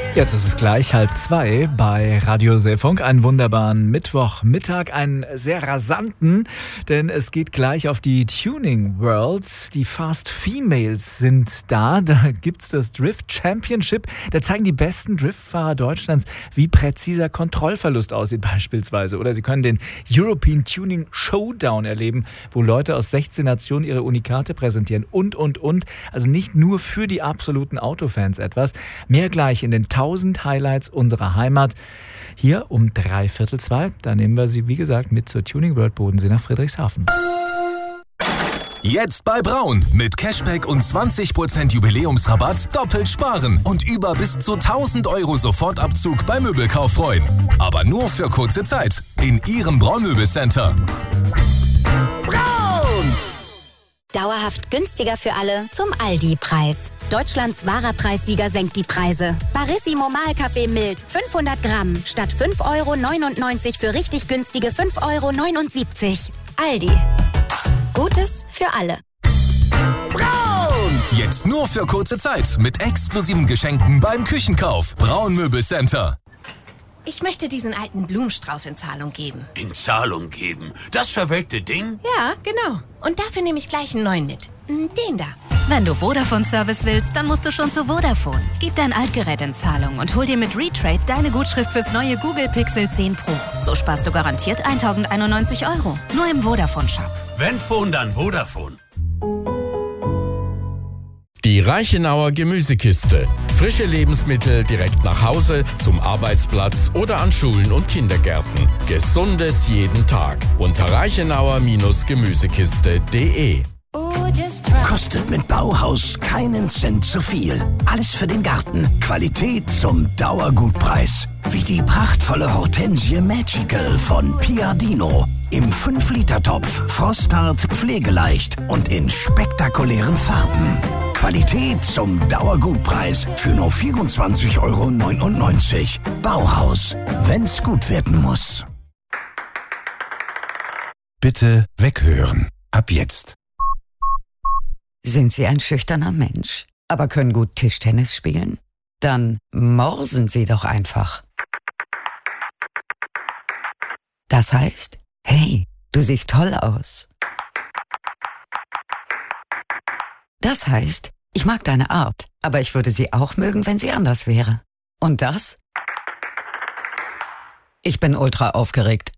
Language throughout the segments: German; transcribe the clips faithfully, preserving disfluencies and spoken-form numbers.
Jetzt ist es gleich halb zwei bei Radio Seefunk. Einen wunderbaren Mittwochmittag, einen sehr rasanten, denn es geht gleich auf die Tuning Worlds. Die Fast Females sind da. Da gibt's das Drift Championship. Da zeigen die besten Driftfahrer Deutschlands, wie präziser Kontrollverlust aussieht beispielsweise. Oder sie können den European Tuning Showdown erleben, wo Leute aus sechzehn Nationen ihre Unikate präsentieren. Und, und, und. Also nicht nur für die absoluten Autofans etwas. Mehr gleich in den tausend Highlights unserer Heimat. Hier um dreiviertel zwei. Da nehmen wir Sie, wie gesagt, mit zur Tuning World Bodensee nach Friedrichshafen. Jetzt bei Braun. Mit Cashback und zwanzig Prozent Jubiläumsrabatt doppelt sparen. Und über bis zu tausend Euro Sofortabzug beim Möbelkauf freuen. Aber nur für kurze Zeit. In Ihrem Braun-Möbelcenter. Braun! Dauerhaft günstiger für alle zum Aldi-Preis. Deutschlands wahrer Preissieger senkt die Preise. Barissimo Mahlkaffee mild fünfhundert Gramm statt fünf Euro neunundneunzig für richtig günstige fünf Euro neunundsiebzig. Aldi. Gutes für alle. Braun! Jetzt nur für kurze Zeit mit exklusiven Geschenken beim Küchenkauf. Braun-Möbelcenter. Ich möchte diesen alten Blumenstrauß in Zahlung geben. In Zahlung geben? Das verwelkte Ding? Ja, genau. Und dafür nehme ich gleich einen neuen mit. Den da. Wenn du Vodafone-Service willst, dann musst du schon zu Vodafone. Gib dein Altgerät in Zahlung und hol dir mit Retrade deine Gutschrift fürs neue Google Pixel zehn Pro. So sparst du garantiert tausendeinundneunzig Euro. Nur im Vodafone-Shop. Wenn Phone, dann Vodafone. Die Reichenauer Gemüsekiste. Frische Lebensmittel direkt nach Hause, zum Arbeitsplatz oder an Schulen und Kindergärten. Gesundes jeden Tag. Unter reichenauer Gemüsekiste punkt de. Kostet mit Bauhaus keinen Cent zu viel. Alles für den Garten. Qualität zum Dauergutpreis. Wie die prachtvolle Hortensie Magical von Piadino. Im fünf Liter Topf, frosthart, pflegeleicht und in spektakulären Farben. Qualität zum Dauergutpreis für nur vierundzwanzig Euro neunundneunzig. Bauhaus, wenn's gut werden muss. Bitte weghören. Ab jetzt. Sind Sie ein schüchterner Mensch, aber können gut Tischtennis spielen? Dann morsen Sie doch einfach. Das heißt, hey, du siehst toll aus. Das heißt, ich mag deine Art, aber ich würde sie auch mögen, wenn sie anders wäre. Und das? Ich bin ultra aufgeregt.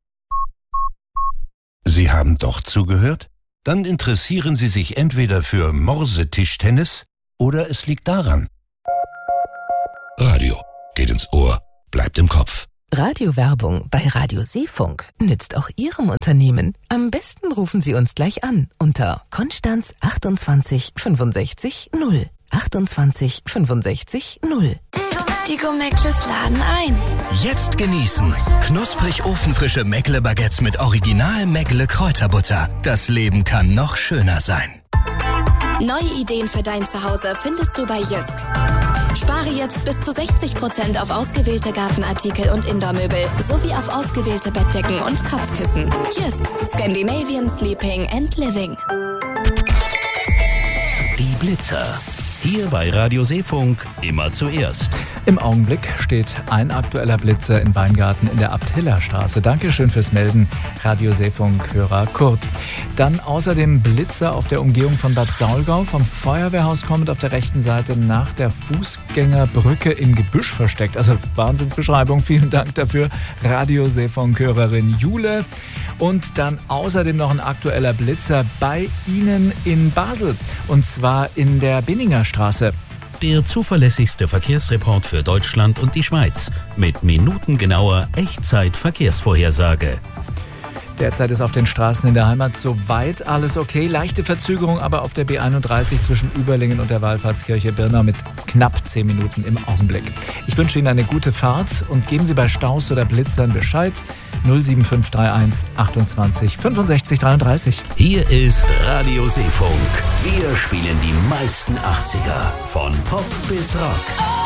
Sie haben doch zugehört? Dann interessieren Sie sich entweder für Morse-Tischtennis oder es liegt daran. Radio geht ins Ohr, bleibt im Kopf. Radiowerbung bei Radio Seefunk nützt auch Ihrem Unternehmen. Am besten rufen Sie uns gleich an unter Konstanz achtundzwanzig fünfundsechzig null. achtundzwanzig fünfundsechzig null. Die Go-Meckles laden ein. Jetzt genießen. Knusprig ofenfrische Meckle-Baguettes mit Original Meckle-Kräuterbutter. Das Leben kann noch schöner sein. Neue Ideen für dein Zuhause findest du bei Jysk. Spare jetzt bis zu sechzig Prozent auf ausgewählte Gartenartikel und Indoor-Möbel sowie auf ausgewählte Bettdecken und Kopfkissen. Jysk. Scandinavian Sleeping and Living. Die Blitzer. Hier bei Radio Seefunk immer zuerst. Im Augenblick steht ein aktueller Blitzer in Weingarten in der Abt-Hiller-Straße. Dankeschön fürs Melden, Radio Seefunk-Hörer Kurt. Dann außerdem Blitzer auf der Umgehung von Bad Saulgau. Vom Feuerwehrhaus kommend auf der rechten Seite nach der Fußgängerbrücke im Gebüsch versteckt. Also Wahnsinnsbeschreibung, vielen Dank dafür, Radio Seefunk-Hörerin Jule. Und dann außerdem noch ein aktueller Blitzer bei Ihnen in Basel. Und zwar in der Binninger Straße. Der zuverlässigste Verkehrsreport für Deutschland und die Schweiz mit minutengenauer Echtzeit-Verkehrsvorhersage. Derzeit ist auf den Straßen in der Heimat soweit alles okay. Leichte Verzögerung aber auf der B einunddreißig zwischen Überlingen und der Wallfahrtskirche Birnau mit knapp zehn Minuten im Augenblick. Ich wünsche Ihnen eine gute Fahrt und geben Sie bei Staus oder Blitzern Bescheid. null sieben fünf drei eins achtundzwanzig fünfundsechzig dreiunddreißig. Hier ist Radio Seefunk. Wir spielen die meisten achtziger. Von Pop bis Rock.